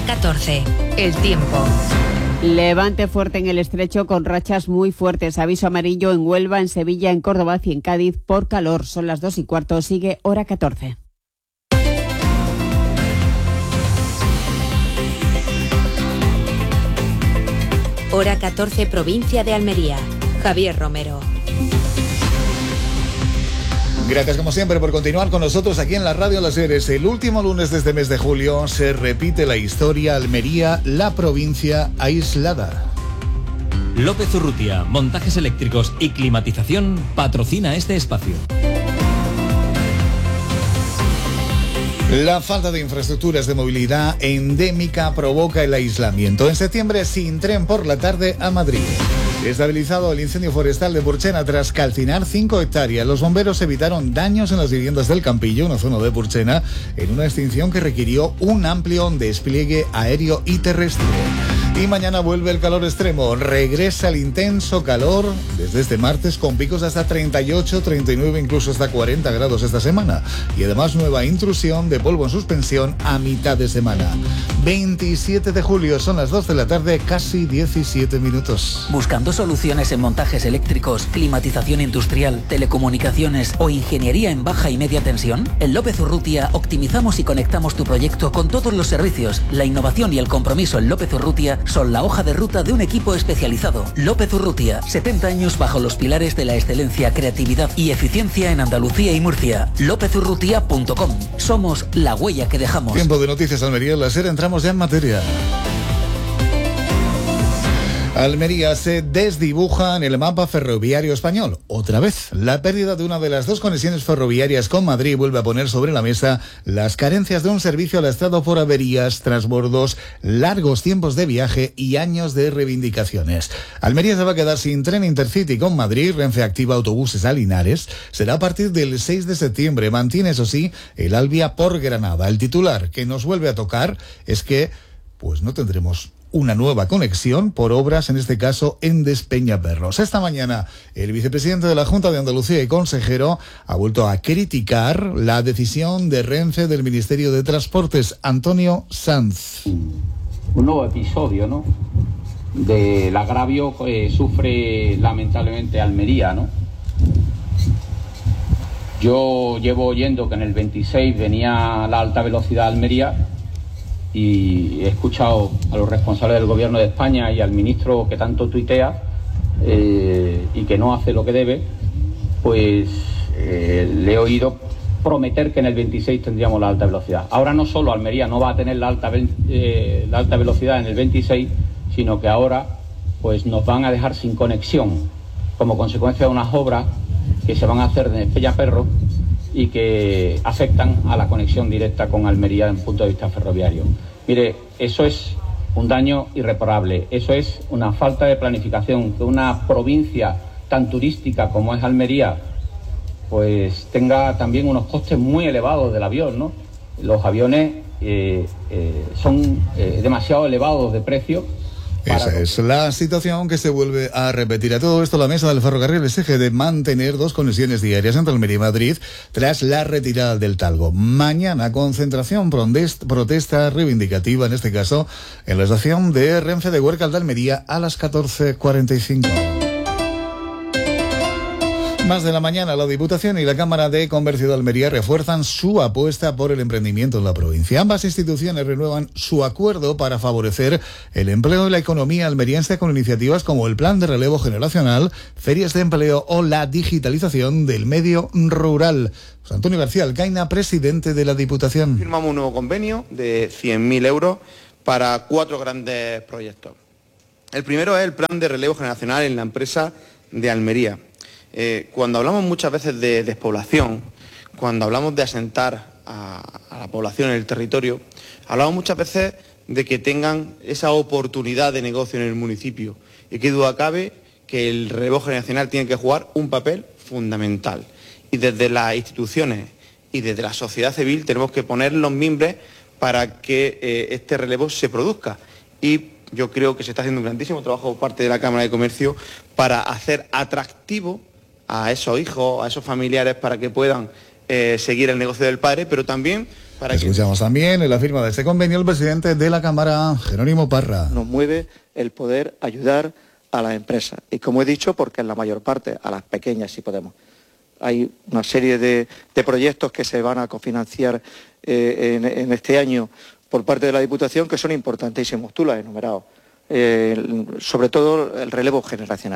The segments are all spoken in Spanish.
Hora 14. El tiempo. Levante fuerte en el estrecho con rachas muy fuertes. Aviso amarillo en Huelva, en Sevilla, en Córdoba y en Cádiz por calor. Son las 2:15. Sigue Hora 14. Hora 14, provincia de Almería. Javier Romero. Gracias como siempre por continuar con nosotros aquí en la Radio Las Heres. El último lunes de este mes de julio se repite la historia. Almería, la provincia aislada. López Urrutia, montajes eléctricos y climatización, patrocina este espacio. La falta de infraestructuras de movilidad endémica provoca el aislamiento. En septiembre, sin tren por la tarde a Madrid. Estabilizado el incendio forestal de Purchena tras calcinar 5 hectáreas. Los bomberos evitaron daños en las viviendas del Campillo, una zona de Purchena, en una extinción que requirió un amplio despliegue aéreo y terrestre. Y mañana vuelve el calor extremo. Regresa el intenso calor desde este martes con picos hasta 38, 39, incluso hasta 40 grados esta semana. Y además nueva intrusión de polvo en suspensión a mitad de semana. 27 de julio, son las 2 de la tarde, casi 17 minutos. Buscando soluciones en montajes eléctricos, climatización industrial, telecomunicaciones o ingeniería en baja y media tensión. En López Urrutia optimizamos y conectamos tu proyecto con todos los servicios. La innovación y el compromiso en López Urrutia son la hoja de ruta de un equipo especializado. López Urrutia, 70 años bajo los pilares de la excelencia, creatividad y eficiencia en Andalucía y Murcia. lopezurrutia.com. Somos la huella que dejamos. Tiempo de noticias Almería, la SER, entramos ya en materia. Almería se desdibuja en el mapa ferroviario español. Otra vez, la pérdida de una de las dos conexiones ferroviarias con Madrid vuelve a poner sobre la mesa las carencias de un servicio lastrado por averías, transbordos, largos tiempos de viaje y años de reivindicaciones. Almería se va a quedar sin tren Intercity con Madrid. Renfe activa autobuses a Linares. Será a partir del 6 de septiembre. Mantiene, eso sí, el Alvia por Granada. El titular que nos vuelve a tocar es que pues no tendremos una nueva conexión por obras, en este caso en Despeñaperros. Esta mañana el vicepresidente de la Junta de Andalucía y consejero ha vuelto a criticar la decisión de Renfe del Ministerio de Transportes, Antonio Sanz. Un nuevo episodio, ¿no?, del agravio que sufre lamentablemente Almería, ¿no? Yo llevo oyendo que en el 26 venía la alta velocidad a Almería, y he escuchado a los responsables del gobierno de España y al ministro que tanto tuitea y que no hace lo que debe, pues le he oído prometer que en el 26 tendríamos la alta velocidad. Ahora no solo Almería no va a tener la alta velocidad en el 26, sino que ahora pues nos van a dejar sin conexión como consecuencia de unas obras que se van a hacer de Despeñaperros y que afectan a la conexión directa con Almería desde el punto de vista ferroviario. Mire, eso es un daño irreparable, eso es una falta de planificación, que una provincia tan turística como es Almería, pues tenga también unos costes muy elevados del avión, ¿no? Los aviones son demasiado elevados de precio. Esa es la situación que se vuelve a repetir. A todo esto, la mesa del ferrocarril exige de mantener 2 conexiones diarias entre Almería y Madrid tras la retirada del talgo. Mañana, concentración, protesta reivindicativa, en este caso, en la estación de Renfe de Huércal de Almería a las 14:45. Más de la mañana, la Diputación y la Cámara de Comercio de Almería refuerzan su apuesta por el emprendimiento en la provincia. Ambas instituciones renuevan su acuerdo para favorecer el empleo y la economía almeriense con iniciativas como el Plan de Relevo Generacional, ferias de empleo o la digitalización del medio rural. José Antonio García Alcaina, presidente de la Diputación. Firmamos un nuevo convenio de 100.000 euros para 4 grandes proyectos. El primero es el Plan de Relevo Generacional en la empresa de Almería. Cuando hablamos muchas veces de despoblación, cuando hablamos de asentar a la población en el territorio, hablamos muchas veces de que tengan esa oportunidad de negocio en el municipio. Y qué duda cabe que el relevo generacional tiene que jugar un papel fundamental. Y desde las instituciones y desde la sociedad civil tenemos que poner los mimbres para que este relevo se produzca. Y yo creo que se está haciendo un grandísimo trabajo por parte de la Cámara de Comercio para hacer atractivo a esos hijos, a esos familiares, para que puedan seguir el negocio del padre, pero también Escuchamos también en la firma de este convenio el presidente de la Cámara, Jerónimo Parra. Nos mueve el poder ayudar a las empresas. Y como he dicho, porque en la mayor parte, a las pequeñas sí podemos. Hay una serie de proyectos que se van a cofinanciar en este año por parte de la Diputación que son importantísimos. Tú lo has enumerado. Sobre todo el relevo generacional.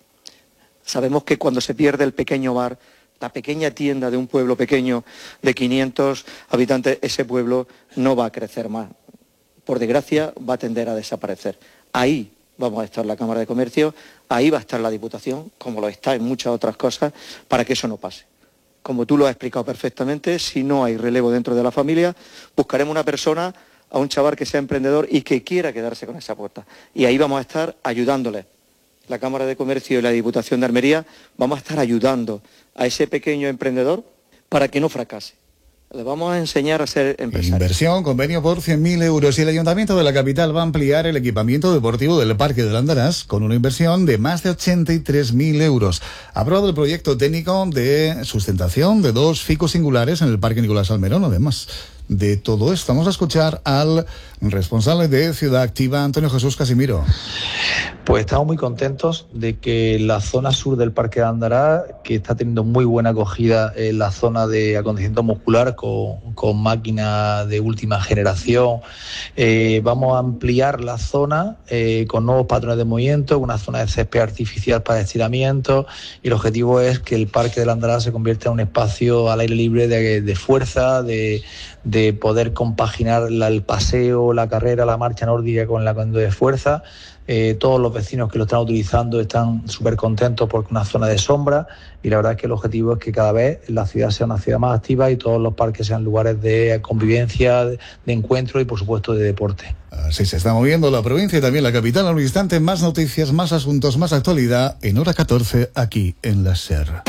Sabemos que cuando se pierde el pequeño bar, la pequeña tienda de un pueblo pequeño de 500 habitantes, ese pueblo no va a crecer más. Por desgracia, va a tender a desaparecer. Ahí vamos a estar la Cámara de Comercio, ahí va a estar la Diputación, como lo está en muchas otras cosas, para que eso no pase. Como tú lo has explicado perfectamente, si no hay relevo dentro de la familia, buscaremos una persona, a un chaval que sea emprendedor y que quiera quedarse con esa puerta. Y ahí vamos a estar ayudándole. La Cámara de Comercio y la Diputación de Almería vamos a estar ayudando a ese pequeño emprendedor para que no fracase. Le vamos a enseñar a ser empresario. Inversión, convenio por 100.000 euros y el Ayuntamiento de la capital va a ampliar el equipamiento deportivo del Parque del Andarás con una inversión de más de 83.000 euros. Ha aprobado el proyecto técnico de sustentación de 2 ficus singulares en el Parque Nicolás Salmerón. Además de todo esto, vamos a escuchar al responsable de Ciudad Activa, Antonio Jesús Casimiro. Pues estamos muy contentos de que la zona sur del Parque de Andarás, que está teniendo muy buena acogida en la zona de acondicionamiento muscular con máquinas de última generación, vamos a ampliar la zona con nuevos patrones de movimiento, una zona de césped artificial para estiramiento, y el objetivo es que el Parque del Andarás se convierta en un espacio al aire libre de fuerza, de poder compaginar el paseo, la carrera, la marcha nórdica con la de fuerza. Todos los vecinos que lo están utilizando están súper contentos porque es una zona de sombra, y la verdad es que el objetivo es que cada vez la ciudad sea una ciudad más activa y todos los parques sean lugares de convivencia, de encuentro y por supuesto de deporte. Así se está moviendo la provincia y también la capital. En un instante, más noticias, más asuntos, más actualidad en hora 14 aquí en la SER.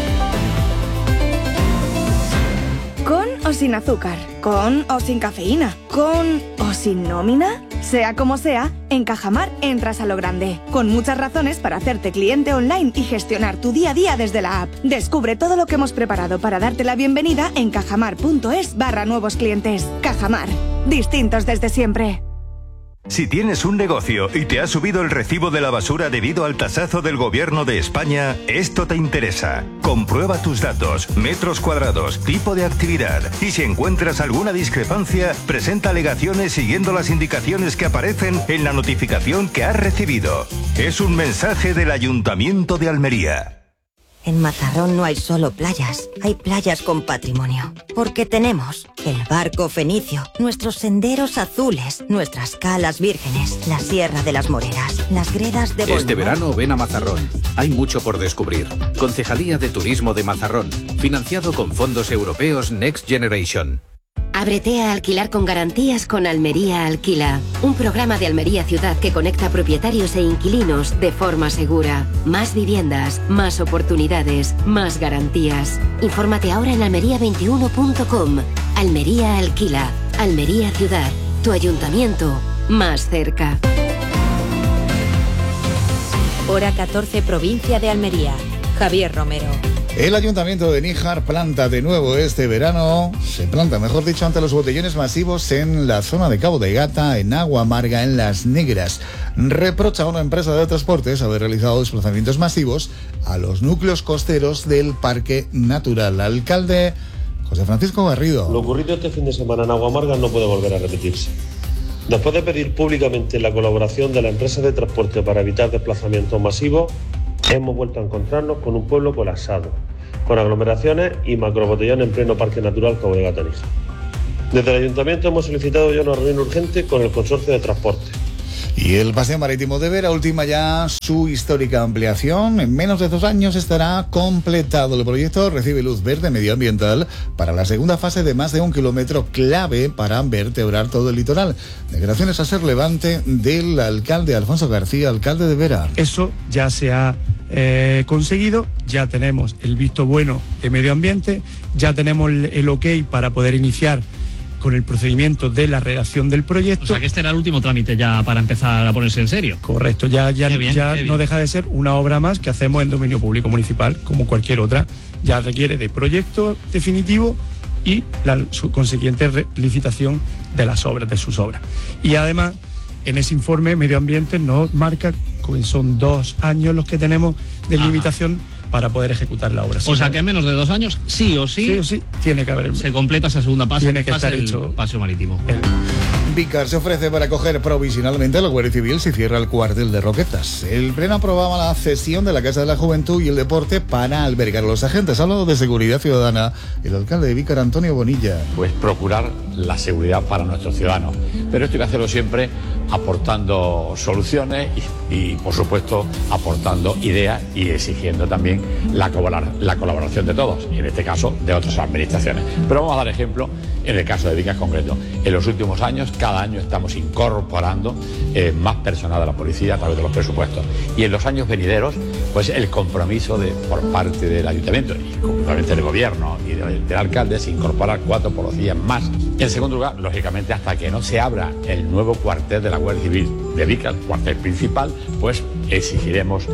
¿Con o sin azúcar? ¿Con o sin cafeína? ¿Con o sin nómina? Sea como sea, en Cajamar entras a lo grande, con muchas razones para hacerte cliente online y gestionar tu día a día desde la app. Descubre todo lo que hemos preparado para darte la bienvenida en cajamar.es/nuevos clientes. Cajamar, distintos desde siempre. Si tienes un negocio y te ha subido el recibo de la basura debido al tasazo del Gobierno de España, esto te interesa. Comprueba tus datos, metros cuadrados, tipo de actividad, y si encuentras alguna discrepancia, presenta alegaciones siguiendo las indicaciones que aparecen en la notificación que has recibido. Es un mensaje del Ayuntamiento de Almería. En Mazarrón no hay solo playas, hay playas con patrimonio. Porque tenemos el barco fenicio, nuestros senderos azules, nuestras calas vírgenes, la Sierra de las Moreras, las gredas de Bolívar. Este verano ven a Mazarrón. Hay mucho por descubrir. Concejalía de Turismo de Mazarrón. Financiado con fondos europeos Next Generation. Ábrete a alquilar con garantías con Almería Alquila, un programa de Almería Ciudad que conecta propietarios e inquilinos de forma segura. Más viviendas, más oportunidades, más garantías. Infórmate ahora en almería21.com. Almería Alquila, Almería Ciudad, tu ayuntamiento más cerca. Hora 14, provincia de Almería. Javier Romero. El Ayuntamiento de Níjar planta de nuevo este verano, mejor dicho, ante los botellones masivos en la zona de Cabo de Gata, en Agua Amarga, en Las Negras. Reprocha a una empresa de transportes haber realizado desplazamientos masivos a los núcleos costeros del Parque Natural. Alcalde José Francisco Garrido. Lo ocurrido este fin de semana en Agua Amarga no puede volver a repetirse. Después de pedir públicamente la colaboración de la empresa de transporte para evitar desplazamientos masivos, hemos vuelto a encontrarnos con un pueblo colapsado, con aglomeraciones y macrobotellones en pleno Parque Natural Cabo de Gata. Desde el Ayuntamiento hemos solicitado ya una reunión urgente con el Consorcio de Transporte. Y el Paseo Marítimo de Vera ultima ya su histórica ampliación. En menos de 2 años estará completado. El proyecto recibe luz verde medioambiental para la segunda fase de más de 1 kilómetro, clave para vertebrar todo el litoral. Declaraciones a ser levante del alcalde Alfonso García, alcalde de Vera. Eso ya se ha conseguido, ya tenemos el visto bueno de medio ambiente, ya tenemos el ok para poder iniciar con el procedimiento de la redacción del proyecto. O sea que este era el último trámite ya para empezar a ponerse en serio. Correcto, ya no deja de ser una obra más que hacemos en dominio público municipal, como cualquier otra. Ya requiere de proyecto definitivo y la consiguiente licitación de las obras, de sus obras. Y además, en ese informe Medio Ambiente nos marca que son 2 años los que tenemos de limitación para poder ejecutar la obra. O sea que en menos de 2 años, sí o sí, tiene que haber. Se completa esa segunda fase, tiene que estar hecho paseo marítimo. Vícar se ofrece para acoger provisionalmente a la Guardia Civil si cierra el cuartel de Roquetas. El Pleno aprobaba la cesión de la Casa de la Juventud y el Deporte para albergar a los agentes. Hablando de seguridad ciudadana, el alcalde de Vícar, Antonio Bonilla. Pues procurar la seguridad para nuestros ciudadanos. Pero esto hay que hacerlo siempre aportando soluciones y por supuesto, aportando ideas y exigiendo también la colaboración de todos, y en este caso de otras administraciones. Pero vamos a dar ejemplo en el caso de Vícar concreto. En los últimos años, cada año estamos incorporando más personal de la policía a través de los presupuestos. Y en los años venideros, pues el compromiso por parte del ayuntamiento y concretamente del gobierno y del alcalde es incorporar 4 policías más. En segundo lugar, lógicamente, hasta que no se abra el nuevo cuartel de la Guardia Civil de Vícar, cuartel principal, pues exigiremos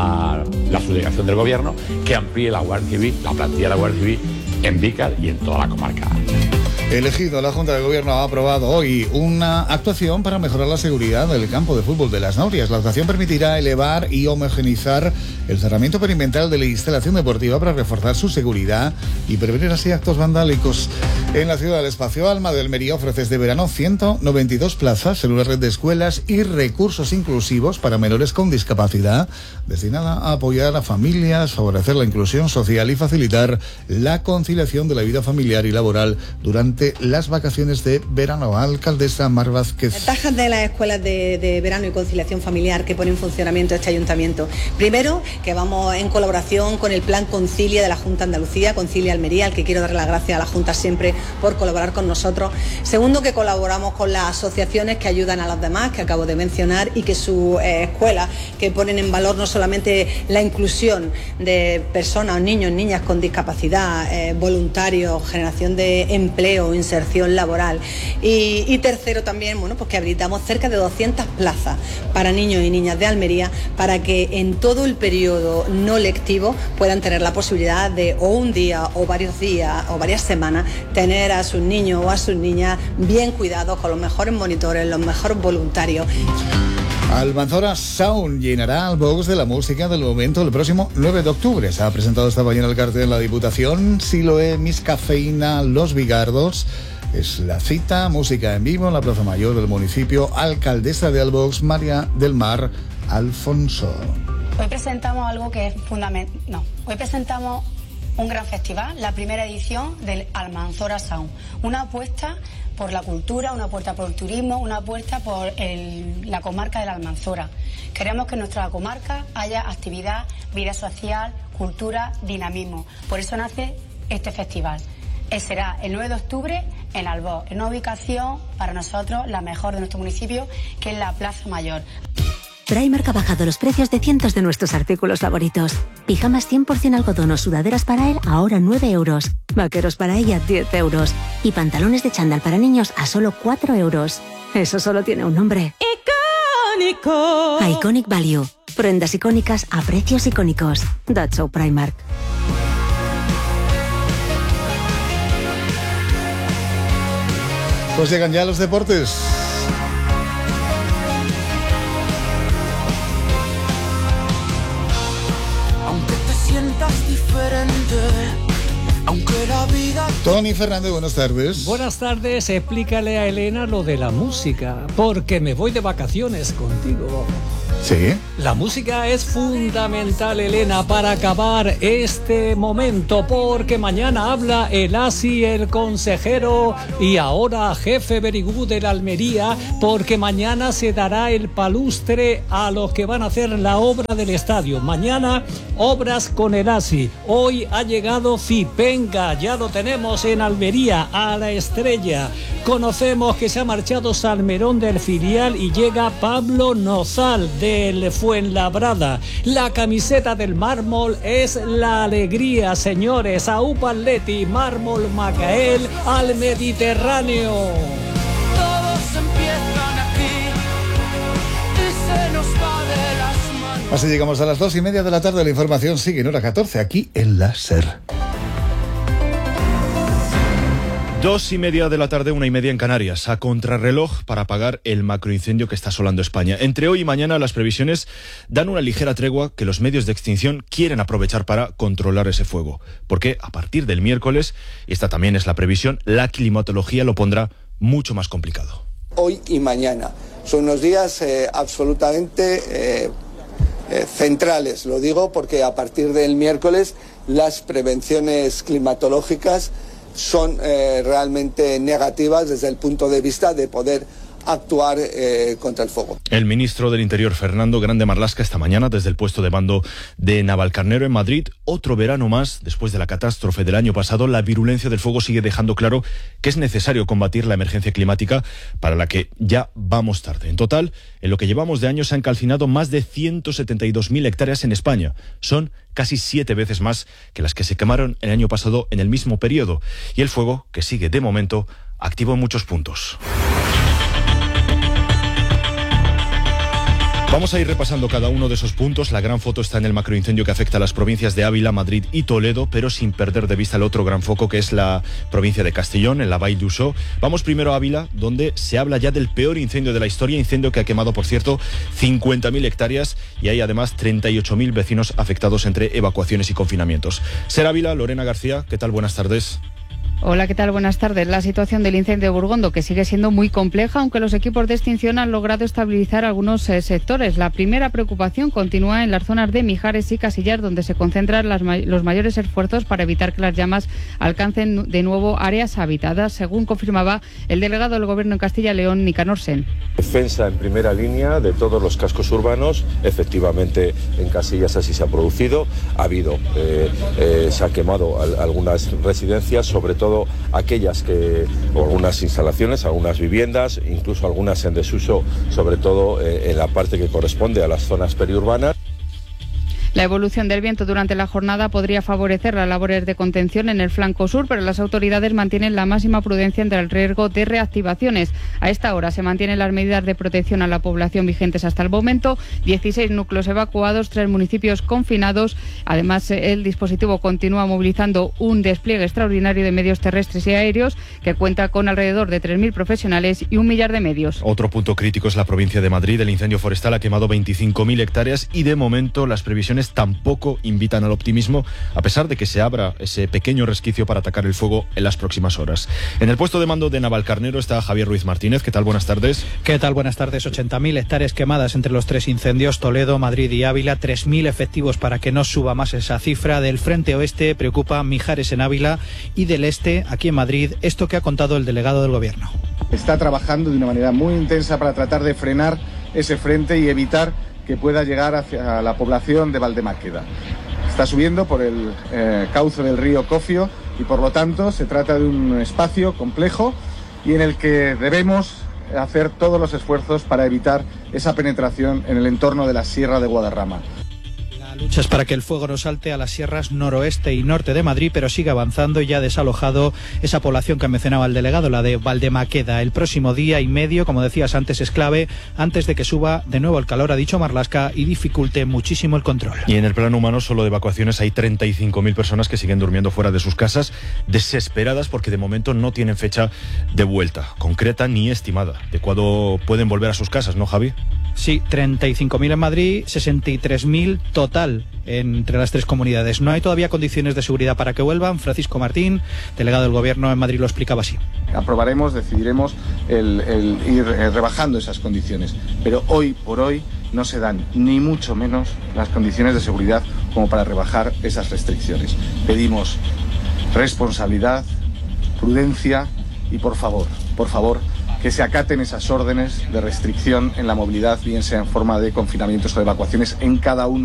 a la subdelegación del gobierno que amplíe la Guardia Civil, la plantilla de la Guardia Civil en Vícar y en toda la comarca. Elegido, la Junta de Gobierno ha aprobado hoy una actuación para mejorar la seguridad del campo de fútbol de Las Norias. La actuación permitirá elevar y homogeneizar el cerramiento perimetral de la instalación deportiva para reforzar su seguridad y prevenir así actos vandálicos. En la ciudad del Espacio Alma de Almería ofrece este verano 192 plazas en una red de escuelas y recursos inclusivos para menores con discapacidad, destinada a apoyar a familias, favorecer la inclusión social y facilitar la conciliación de la vida familiar y laboral durante las vacaciones de verano. Alcaldesa Mar Vázquez. Ventajas de las escuelas de verano y conciliación familiar que pone en funcionamiento este ayuntamiento. Primero, que vamos en colaboración con el plan Concilia de la Junta de Andalucía, Concilia Almería, al que quiero dar las gracias a la Junta siempre por colaborar con nosotros. Segundo, que colaboramos con las asociaciones que ayudan a las demás, que acabo de mencionar, y que sus escuelas, que ponen en valor no solamente la inclusión de personas, niños, niñas con discapacidad, voluntarios, generación de empleo, inserción laboral. Y tercero también, bueno, pues que habilitamos cerca de 200 plazas para niños y niñas de Almería para que en todo el periodo no lectivo puedan tener la posibilidad de o un día o varios días o varias semanas tener a sus niños o a sus niñas bien cuidados con los mejores monitores, los mejores voluntarios. Almanzora Sound llenará al box de la música del momento el próximo 9 de octubre. Se ha presentado esta mañana el cartel en la Diputación. Siloé, Miss Cafeína, Los Bigardos. Es la cita, música en vivo en la Plaza Mayor del municipio. Alcaldesa de Albox, María del Mar Alfonso. Hoy presentamos algo que es fundamental. No, hoy presentamos un gran festival, la primera edición del Almanzora Sound. Una apuesta por la cultura, una apuesta por el turismo, una apuesta por la comarca de la Almanzora. Queremos que en nuestra comarca haya actividad, vida social, cultura, dinamismo. Por eso nace este festival. Será el 9 de octubre en Albox, en una ubicación para nosotros la mejor de nuestro municipio, que es la Plaza Mayor. Primark ha bajado los precios de cientos de nuestros artículos favoritos. Pijamas 100% algodón o sudaderas para él a ahora 9 euros. Vaqueros para ella 10 euros. Y pantalones de chándal para niños a solo 4 euros. Eso solo tiene un nombre. ¡Icónico! Iconic Value. Prendas icónicas a precios icónicos. That's so Primark. Pues llegan ya los deportes. Aunque la vida... Tony Fernández, buenas tardes. Buenas tardes, explícale a Elena lo de la música, porque me voy de vacaciones contigo. ¿Sí? La música es fundamental, Elena, para acabar este momento, porque mañana habla el ASI, el consejero y ahora jefe Berigú de la Almería, porque mañana se dará el palustre a los que van a hacer la obra del estadio. Mañana, obras con el ASI. Hoy ha llegado Fipenga, ya lo tenemos en Almería, a la Estrella. Conocemos que se ha marchado Salmerón del filial y llega Pablo Nozal del Fuenlabrada. La camiseta del mármol es la alegría, señores. AUPA Atleti, mármol Macael al Mediterráneo. Todos empiezan aquí y se nos va de las manos. Así llegamos a las 2:30 de la tarde. La información sigue en hora 14 aquí en la SER. 2:30 de la tarde, 1:30 en Canarias, a contrarreloj para apagar el macroincendio que está asolando España. Entre hoy y mañana las previsiones dan una ligera tregua que los medios de extinción quieren aprovechar para controlar ese fuego. Porque a partir del miércoles, y esta también es la previsión, la climatología lo pondrá mucho más complicado. Hoy y mañana son unos días absolutamente centrales. Lo digo porque a partir del miércoles las prevenciones climatológicas son realmente negativas desde el punto de vista de poder actuar contra el fuego. El ministro del Interior, Fernando Grande Marlaska, esta mañana desde el puesto de mando de Navalcarnero en Madrid. Otro verano más, después de la catástrofe del año pasado, la virulencia del fuego sigue dejando claro que es necesario combatir la emergencia climática para la que ya vamos tarde. En total, en lo que llevamos de año se han calcinado más de 172.000 hectáreas en España. Son casi 7 veces más que las que se quemaron el año pasado en el mismo periodo. Y el fuego, que sigue de momento activo en muchos puntos. Vamos a ir repasando cada uno de esos puntos. La gran foto está en el macroincendio que afecta a las provincias de Ávila, Madrid y Toledo, pero sin perder de vista el otro gran foco, que es la provincia de Castellón, en la Vall d'Uixó. Vamos primero a Ávila, donde se habla ya del peor incendio de la historia, incendio que ha quemado, por cierto, 50.000 hectáreas y hay además 38.000 vecinos afectados entre evacuaciones y confinamientos. Ser Ávila, Lorena García, ¿qué tal? Buenas tardes. Hola, ¿qué tal? Buenas tardes. La situación del incendio de Burgondo, que sigue siendo muy compleja, aunque los equipos de extinción han logrado estabilizar algunos sectores. La primera preocupación continúa en las zonas de Mijares y Casillas, donde se concentran los mayores esfuerzos para evitar que las llamas alcancen de nuevo áreas habitadas, según confirmaba el delegado del Gobierno en Castilla y León, Nicanor Sen. Defensa en primera línea de todos los cascos urbanos. Efectivamente, en Casillas así se ha producido. Ha habido, se han quemado algunas residencias, sobre todo aquellas o algunas instalaciones, algunas viviendas, incluso algunas en desuso, sobre todo en la parte que corresponde a las zonas periurbanas. La evolución del viento durante la jornada podría favorecer las labores de contención en el flanco sur, pero las autoridades mantienen la máxima prudencia ante el riesgo de reactivaciones. A esta hora se mantienen las medidas de protección a la población vigentes hasta el momento, 16 núcleos evacuados, 3 municipios confinados. Además, el dispositivo continúa movilizando un despliegue extraordinario de medios terrestres y aéreos que cuenta con alrededor de 3.000 profesionales y 1 millar de medios. Otro punto crítico es la provincia de Madrid. El incendio forestal ha quemado 25.000 hectáreas y de momento las previsiones tampoco invitan al optimismo, a pesar de que se abra ese pequeño resquicio para atacar el fuego en las próximas horas. En el puesto de mando de Navalcarnero está Javier Ruiz Martínez. ¿Qué tal? Buenas tardes. ¿Qué tal? Buenas tardes. 80.000 hectáreas quemadas entre los 3 incendios, Toledo, Madrid y Ávila. 3.000 efectivos para que no suba más esa cifra. Del frente oeste preocupa Mijares en Ávila y del este, aquí en Madrid, esto que ha contado el delegado del Gobierno. Está trabajando de una manera muy intensa para tratar de frenar ese frente y evitar que pueda llegar hacia la población de Valdemáqueda. Está subiendo por el cauce del río Cofio y por lo tanto se trata de un espacio complejo y en el que debemos hacer todos los esfuerzos para evitar esa penetración en el entorno de la Sierra de Guadarrama. Luchas para que el fuego no salte a las sierras noroeste y norte de Madrid, pero sigue avanzando y ya ha desalojado esa población que mencionaba el delegado, la de Valdemáqueda. El próximo día y medio, como decías antes, es clave antes de que suba de nuevo el calor, ha dicho Marlaska, y dificulte muchísimo el control. Y en el plano humano, solo de evacuaciones, hay 35.000 personas que siguen durmiendo fuera de sus casas, desesperadas porque de momento no tienen fecha de vuelta concreta ni estimada de cuándo pueden volver a sus casas, ¿no, Javi? Sí, 35.000 en Madrid, 63.000 total entre las 3 comunidades. No hay todavía condiciones de seguridad para que vuelvan. Francisco Martín, delegado del Gobierno en Madrid, lo explicaba así. Aprobaremos, decidiremos el ir rebajando esas condiciones, pero hoy por hoy no se dan ni mucho menos las condiciones de seguridad como para rebajar esas restricciones. Pedimos responsabilidad, prudencia y por favor, que se acaten esas órdenes de restricción en la movilidad, bien sea en forma de confinamientos o de evacuaciones en cada uno